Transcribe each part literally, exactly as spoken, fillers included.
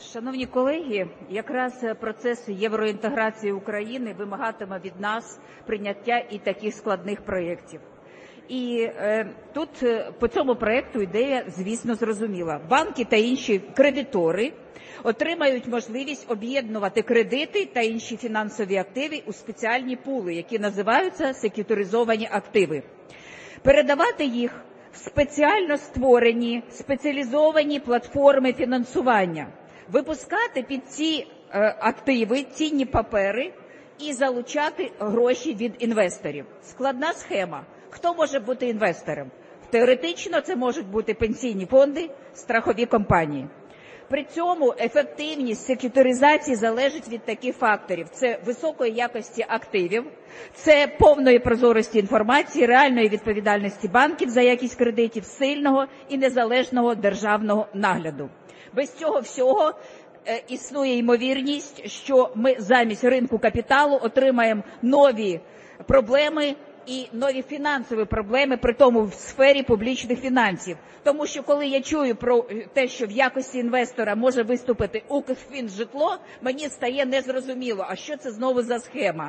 Шановні колеги, якраз процес євроінтеграції України вимагатиме від нас прийняття і таких складних проєктів. І е, тут по цьому проєкту ідея, звісно, зрозуміла. Банки та інші кредитори отримають можливість об'єднувати кредити та інші фінансові активи у спеціальні пули, які називаються секюритизовані активи. Передавати їх в спеціально створені, спеціалізовані платформи фінансування, випускати під ці е, активи цінні папери і залучати гроші від інвесторів. Складна схема. Хто може бути інвестором? Теоретично це можуть бути пенсійні фонди, страхові компанії. При цьому ефективність секюритизації залежить від таких факторів. Це високої якості активів, це повної прозорості інформації, реальної відповідальності банків за якість кредитів, сильного і незалежного державного нагляду. Без цього всього е, існує ймовірність, що ми замість ринку капіталу отримаємо нові проблеми і нові фінансові проблеми, при тому в сфері публічних фінансів. Тому що коли я чую про те, що в якості інвестора може виступити Укрфінжитло, мені стає незрозуміло, а що це знову за схема.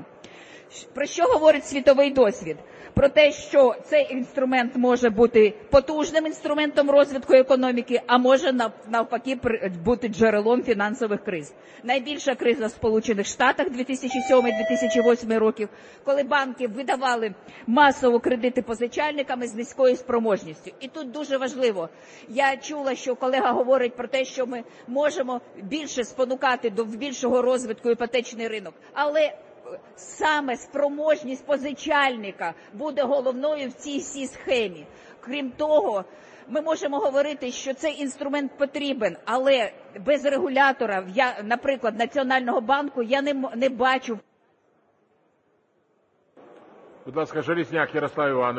Про що говорить світовий досвід? Про те, що цей інструмент може бути потужним інструментом розвитку економіки, а може навпаки бути джерелом фінансових криз. Найбільша криза в Сполучених Штатах дві тисячі сьомий - дві тисячі восьмий років, коли банки видавали масово кредити позичальниками з низькою спроможністю. І тут дуже важливо, я чула, що колега говорить про те, що ми можемо більше спонукати до більшого розвитку іпотечний ринок, але саме спроможність позичальника буде головною в цій всій схемі. Крім того, ми можемо говорити, що цей інструмент потрібен, але без регулятора, я, наприклад, Національного банку, я не, не бачу. Будь ласка, Железняк Ярослав Іванович.